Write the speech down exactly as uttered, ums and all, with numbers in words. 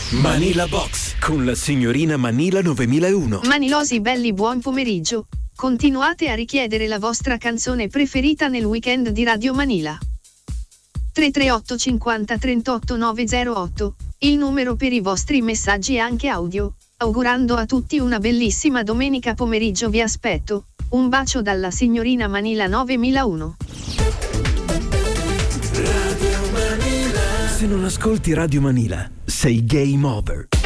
Manila Box con la signorina Manila novemilauno. Manilosi belli, buon pomeriggio. Continuate a richiedere la vostra canzone preferita nel weekend di Radio Manila. tre tre otto cinquanta trentotto novecentotto, il numero per i vostri messaggi anche audio. Augurando a tutti una bellissima domenica pomeriggio, vi aspetto. Un bacio dalla signorina Manila novemilauno. Se non ascolti Radio Manila, sei game over.